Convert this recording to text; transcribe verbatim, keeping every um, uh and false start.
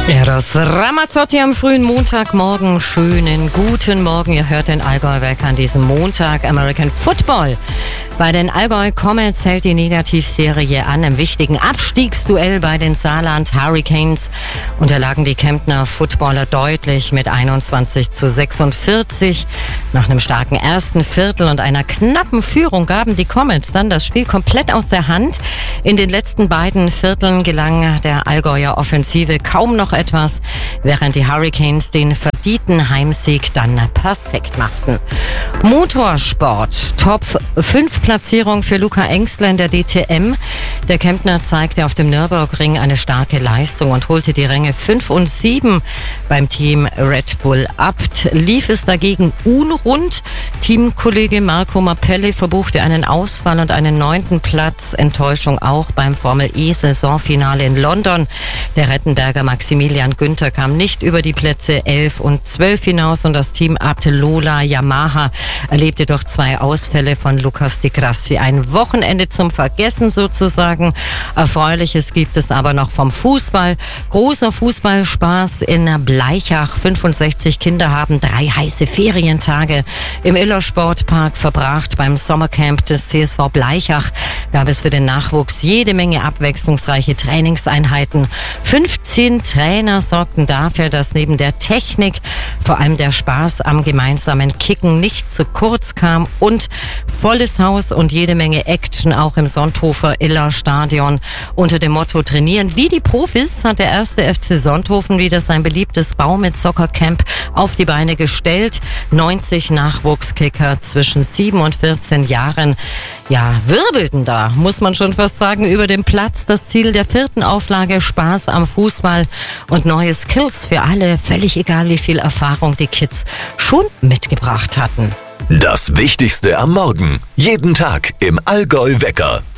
Ja, das Ramazzotti am frühen Montagmorgen. Schönen guten Morgen. Ihr hört den Allgäu weg an diesem Montag. American Football. Bei den Allgäu Comets hält die Negativserie an. Im wichtigen Abstiegsduell bei den Saarland Hurricanes unterlagen die Kemptner Footballer deutlich mit einundzwanzig zu sechsundvierzig. Nach einem starken ersten Viertel und einer knappen Führung gaben die Comets dann das Spiel komplett aus der Hand. In den letzten beiden Vierteln gelang der Allgäuer Offensive kaum noch etwas, während die Hurricanes den verdienten Heimsieg dann perfekt machten. Motorsport. Top fünf Platzierung für Luca Engstler in der D T M. Der Kemptner zeigte auf dem Nürburgring eine starke Leistung und holte die Ränge fünf und sieben beim Team Red Bull Abt. Lief es dagegen unrund. Teamkollege Marco Mappelli verbuchte einen Ausfall und einen neunten Platz. Enttäuschung auch beim Formel-E-Saisonfinale in London. Der Rettenberger Maximilian Günther kam nicht über die Plätze elf und zwölf hinaus und das Team Abt Lola Yamaha erlebte durch zwei Ausfälle von Lucas Di Grassi. Ein Wochenende zum Vergessen sozusagen. Erfreuliches gibt es aber noch vom Fußball. Großer Fußballspaß in Bleichach. fünfundsechzig Kinder haben drei heiße Ferientage im Iller Sportpark verbracht. Beim Sommercamp des T S V Bleichach gab es für den Nachwuchs jede Menge abwechslungsreiche Trainingseinheiten. fünfzehn Trainer sorgten dafür, dass neben der Technik vor allem der Spaß am gemeinsamen Kicken nicht zu kurz kam und volles Haus und jede Menge Action auch im Sonthofer Iller Stadion. Unter dem Motto Trainieren wie die Profis hat der erste F C Sonthofen wieder sein beliebtes Bau mit Soccer-Camp auf die Beine gestellt. neunzig Nachwuchskicker zwischen sieben und vierzehn Jahren, ja, wirbelten da, muss man schon fast sagen, über den Platz. Das Ziel der vierten Auflage: Spaß am Fußball und neue Skills für alle, völlig egal wie viel Erfahrung die Kids schon mitgebracht hatten. Das Wichtigste am Morgen. Jeden Tag im Allgäu Wecker.